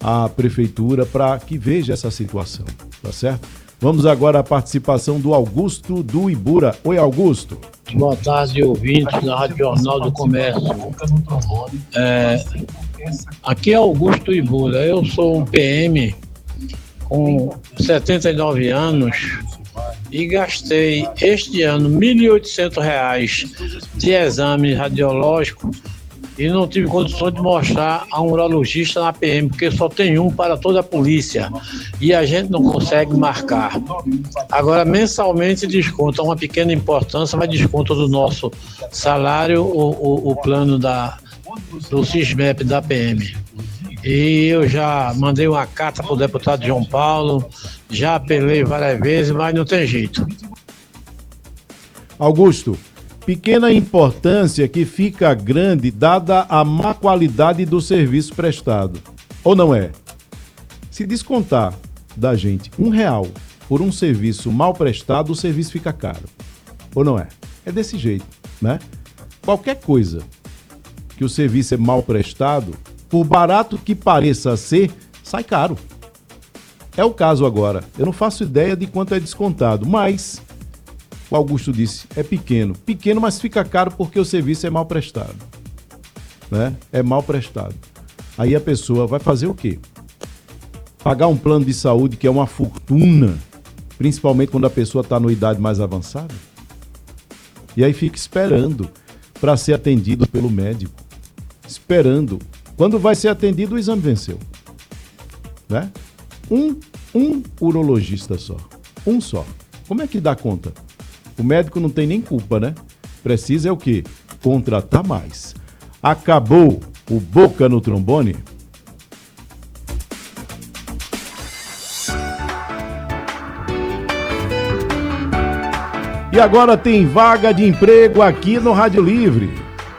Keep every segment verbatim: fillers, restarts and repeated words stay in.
à prefeitura para que veja essa situação, tá certo? Vamos agora à participação do Augusto do Ibura. Oi, Augusto. Boa tarde, ouvintes da Rádio Jornal do Comércio. É, aqui é Augusto Ibura. Eu sou um P M com setenta e nove anos e gastei este ano mil e oitocentos reais de exame radiológico e não tive condições de mostrar a um urologista na P M, porque só tem um para toda a polícia e a gente não consegue marcar. Agora, mensalmente desconta uma pequena importância, mas desconta do nosso salário o, o, o plano da, do SISMEP da P M. E eu já mandei uma carta para o deputado João Paulo, já apelei várias vezes, mas não tem jeito. Augusto, pequena importância que fica grande dada a má qualidade do serviço prestado. Ou não é? Se descontar da gente um real por um serviço mal prestado, o serviço fica caro. Ou não é? É desse jeito, né? Qualquer coisa que o serviço é mal prestado, por barato que pareça ser, sai caro. É o caso agora. Eu não faço ideia de quanto é descontado, mas o Augusto disse, é pequeno. Pequeno, mas fica caro porque o serviço é mal prestado. Né? É mal prestado. Aí a pessoa vai fazer o quê? Pagar um plano de saúde que é uma fortuna, principalmente quando a pessoa está numa idade mais avançada? E aí fica esperando para ser atendido pelo médico. Esperando. Quando vai ser atendido, o exame venceu. Né? Um, um urologista só. Um só. Como é que dá conta? O médico não tem nem culpa, né? Precisa é o quê? Contratar mais. Acabou o Boca no Trombone? E agora tem vaga de emprego aqui no Rádio Livre.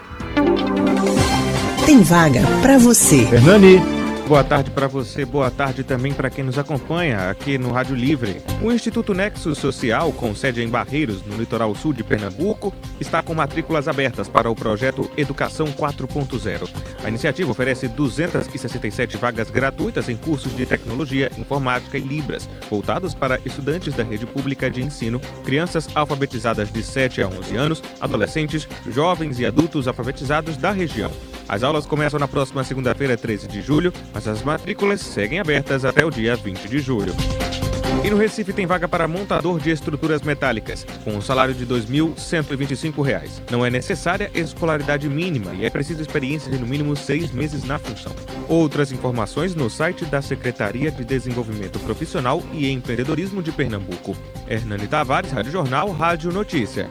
Tem vaga para você. Hernani. Boa tarde para você, boa tarde também para quem nos acompanha aqui no Rádio Livre. O Instituto Nexo Social, com sede em Barreiros, no litoral sul de Pernambuco, está com matrículas abertas para o projeto Educação quatro ponto zero. A iniciativa oferece duzentas e sessenta e sete vagas gratuitas em cursos de tecnologia, informática e libras, voltados para estudantes da rede pública de ensino, crianças alfabetizadas de sete a onze anos, adolescentes, jovens e adultos alfabetizados da região. As aulas começam na próxima segunda-feira, treze de julho, mas as matrículas seguem abertas até o dia vinte de julho. E no Recife tem vaga para montador de estruturas metálicas, com um salário de dois mil cento e vinte e cinco reais. Não é necessária escolaridade mínima e é preciso experiência de no mínimo seis meses na função. Outras informações no site da Secretaria de Desenvolvimento Profissional e Empreendedorismo de Pernambuco. Hernani Tavares, Rádio Jornal, Rádio Notícia.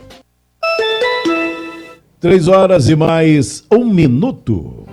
Três horas e mais um minuto.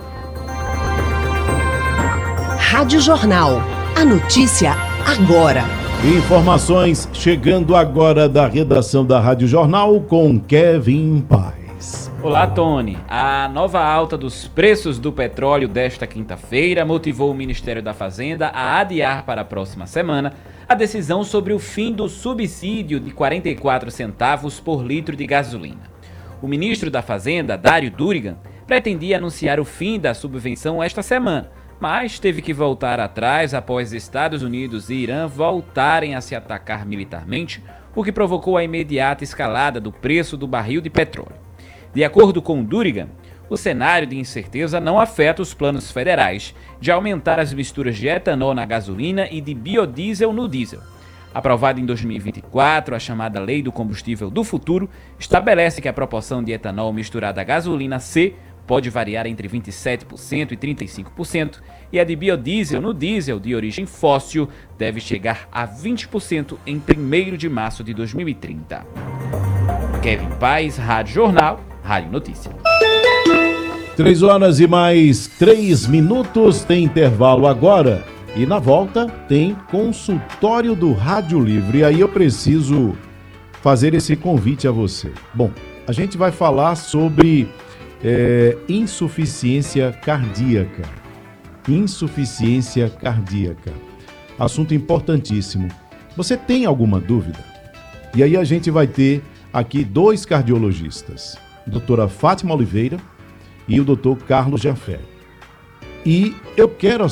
Rádio Jornal. A notícia agora. Informações chegando agora da redação da Rádio Jornal com Kevin Paz. Olá, Tony. A nova alta dos preços do petróleo desta quinta-feira motivou o Ministério da Fazenda a adiar para a próxima semana a decisão sobre o fim do subsídio de quarenta e quatro centavos por litro de gasolina. O ministro da Fazenda, Dário Durigan, pretendia anunciar o fim da subvenção esta semana, mas teve que voltar atrás após Estados Unidos e Irã voltarem a se atacar militarmente, o que provocou a imediata escalada do preço do barril de petróleo. De acordo com Durigan, o cenário de incerteza não afeta os planos federais de aumentar as misturas de etanol na gasolina e de biodiesel no diesel. Aprovada em dois mil e vinte e quatro, a chamada Lei do Combustível do Futuro estabelece que a proporção de etanol misturada à gasolina C pode variar entre vinte e sete por cento e trinta e cinco por cento e a de biodiesel no diesel de origem fóssil deve chegar a vinte por cento em primeiro de março de dois mil e trinta. Kevin Paz, Rádio Jornal, Rádio Notícia. Três horas e mais três minutos, tem intervalo agora. E na volta tem consultório do Rádio Livre. E aí eu preciso fazer esse convite a você. Bom, a gente vai falar sobre é, insuficiência cardíaca. Insuficiência cardíaca. Assunto importantíssimo. Você tem alguma dúvida? E aí a gente vai ter aqui dois cardiologistas. A doutora Fátima Oliveira e o doutor Carlos Jafé. E eu quero